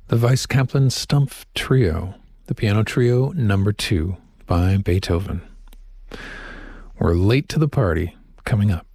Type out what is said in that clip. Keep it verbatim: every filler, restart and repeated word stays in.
the Weiss-Kaplan Stumpf Trio, the Piano Trio number two by Beethoven. We're late to the party, coming up.